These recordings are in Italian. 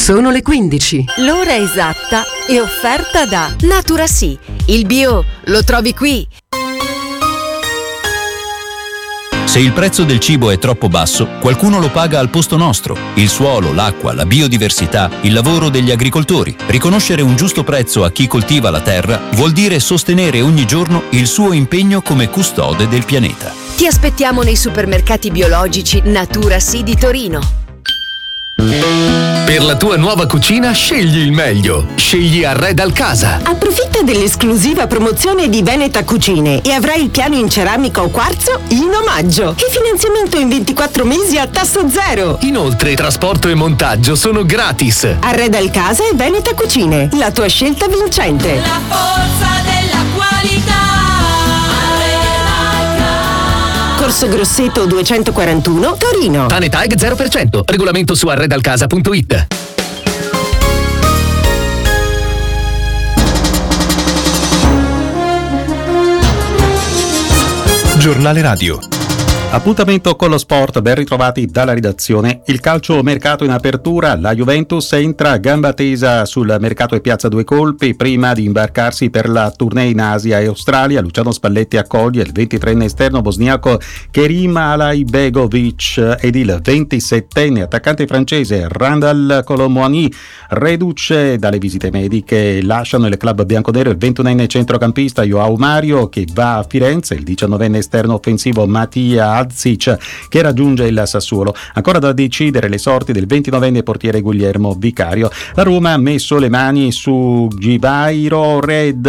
Sono le 15. L'ora esatta è offerta da Naturasì. Il bio lo trovi qui. Se il prezzo del cibo è troppo basso, qualcuno lo paga al posto nostro. Il suolo, l'acqua, la biodiversità, il lavoro degli agricoltori. Riconoscere un giusto prezzo a chi coltiva la terra vuol dire sostenere ogni giorno il suo impegno come custode del pianeta. Ti aspettiamo nei supermercati biologici Naturasì di Torino. Per la tua nuova cucina scegli il meglio. Scegli Arredal Casa. Approfitta dell'esclusiva promozione di Veneta Cucine e avrai il piano in ceramica o quarzo in omaggio e finanziamento in 24 mesi a tasso zero. Inoltre trasporto e montaggio sono gratis. Arredal Casa e Veneta Cucine, la tua scelta vincente. La forza della qualità. Corso Grosseto 241, Torino. Tanetag 0%. Regolamento su arredalcasa.it. Giornale Radio. Appuntamento con lo sport, ben ritrovati dalla redazione. Il calcio mercato in apertura, la Juventus entra a gamba tesa sul mercato e piazza due colpi prima di imbarcarsi per la tournée in Asia e Australia. Luciano Spalletti accoglie il 23enne esterno bosniaco Kerim Alaibegovic ed il 27enne attaccante francese Randal Colomouani, reduce dalle visite mediche. Lasciano il club bianconero il 21enne centrocampista Joao Mario, che va a Firenze, il 19enne esterno offensivo Mattia Adzic, che raggiunge il Sassuolo. Ancora da decidere le sorti del 29enne portiere Guglielmo Vicario. La Roma ha messo le mani su Givairo Red,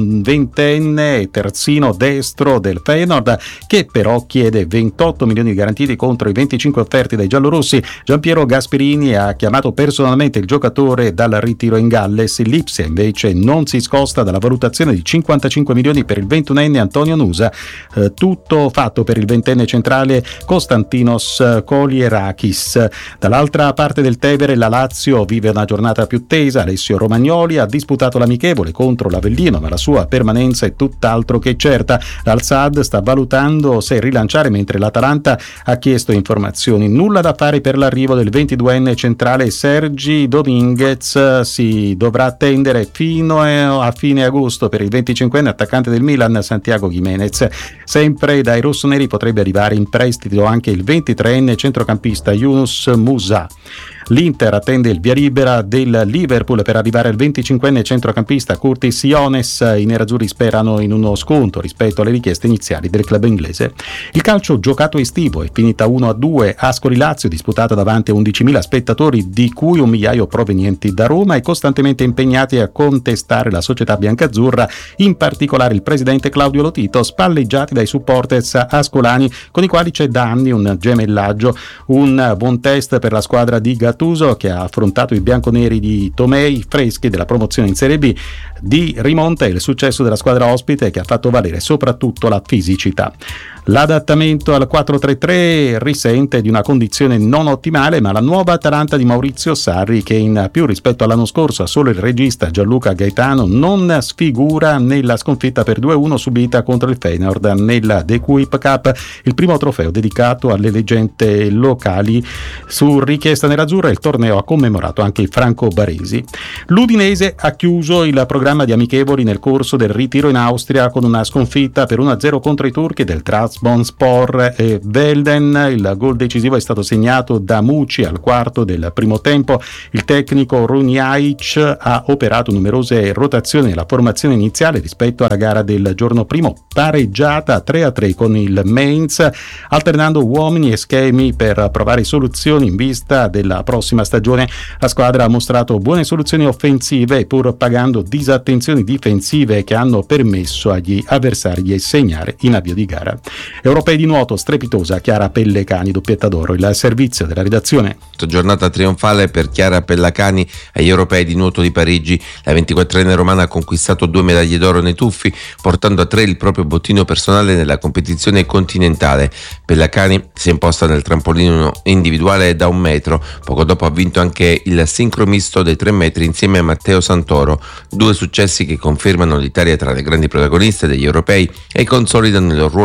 20enne terzino destro del Feyenoord, che però chiede 28 milioni garantiti contro i 25 offerti dai giallorossi. Giampiero Gasperini ha chiamato personalmente il giocatore dal ritiro in Galles. Il Lipsia invece non si scosta dalla valutazione di 55 milioni per il 21enne Antonio Nusa. Tutto fatto per il 20enne centrale Konstantinos Kolierakis. Dall'altra parte del Tevere la Lazio vive una giornata più tesa. Alessio Romagnoli ha disputato l'amichevole contro l'Avellino, ma la sua permanenza è tutt'altro che certa. L'Al-Sadd sta valutando se rilanciare, mentre l'Atalanta ha chiesto informazioni. Nulla da fare per l'arrivo del 22enne centrale Sergi Dominguez. Si dovrà attendere fino a fine agosto per il 25enne attaccante del Milan Santiago Giménez. Sempre dai rossoneri potrebbe arrivare in prestito anche il 23enne centrocampista Yunus Musa. L'Inter attende il via libera del Liverpool per arrivare al 25enne centrocampista Curtis Jones. I nerazzurri sperano in uno sconto rispetto alle richieste iniziali del club inglese. Il calcio giocato estivo è finita 1-2. Ascoli-Lazio, disputata davanti a 11.000 spettatori, di cui 1 migliaio provenienti da Roma e costantemente impegnati a contestare la società biancazzurra, in particolare il presidente Claudio Lotito, spalleggiati dai supporters ascolani con i quali c'è da anni un gemellaggio. Un buon test per la squadra di Gattuso, che ha affrontato i bianconeri di Tomei, freschi della promozione in Serie B. Di rimonta il successo della squadra ospite, che ha fatto valere soprattutto la fisicità. L'adattamento al 4-3-3 risente di una condizione non ottimale, ma la nuova Atalanta di Maurizio Sarri, che in più rispetto all'anno scorso ha solo il regista Gianluca Gaetano, non sfigura nella sconfitta per 2-1 subita contro il Feyenoord nella The Kuip Cup, il primo trofeo dedicato alle leggende locali. Su richiesta nerazzurra il torneo ha commemorato anche il Franco Baresi. L'Udinese ha chiuso il programma di amichevoli nel corso del ritiro in Austria con una sconfitta per 1-0 contro i turchi del Trabzonspor e Velden. Il gol decisivo è stato segnato da Mucci al quarto del primo tempo. Il tecnico Runjaic ha operato numerose rotazioni nella formazione iniziale rispetto alla gara del giorno primo, pareggiata 3-3 con il Mainz, alternando uomini e schemi per provare soluzioni in vista della prossima stagione. La squadra ha mostrato buone soluzioni offensive, pur pagando disattenzioni difensive che hanno permesso agli avversari di segnare in avvio di gara. Europei di nuoto, strepitosa Chiara Pellecani, doppietta d'oro. Il servizio della redazione. Giornata trionfale per Chiara Pellecani agli Europei di nuoto di Parigi. La 24enne romana ha conquistato 2 medaglie d'oro nei tuffi, portando a 3 il proprio bottino personale nella competizione continentale. Pellecani si è imposta nel trampolino individuale da 1 metro. Poco dopo ha vinto anche il sincro misto dei 3 metri insieme a Matteo Santoro. 2 successi che confermano l'Italia tra le grandi protagoniste degli europei e consolidano il ruolo della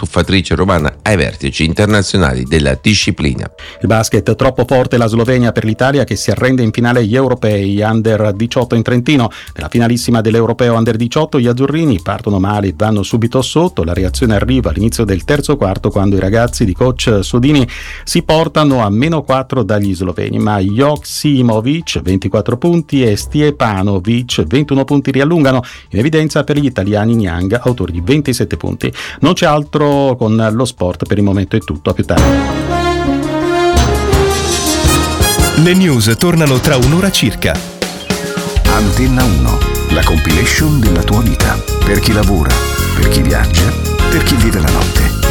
tuffatrice romana ai vertici internazionali della disciplina. Il basket troppo forte la Slovenia per l'Italia che si arrende in finale gli europei Under 18 in Trentino. Nella finalissima dell'Europeo Under 18 gli azzurrini partono male e vanno subito sotto. La reazione arriva all'inizio del terzo quarto quando i ragazzi di coach Sodini si portano a -4 dagli sloveni, ma Joksimovic 24 punti e Stjepanovic 21 punti riallungano. In evidenza per gli italiani Niang, autori di 27 punti. Non c'è altro con lo sport, per il momento è tutto, a più tardi. Le news tornano tra un'ora circa. Antenna 1, la compilation della tua vita. Per chi lavora, per chi viaggia, per chi vive la notte.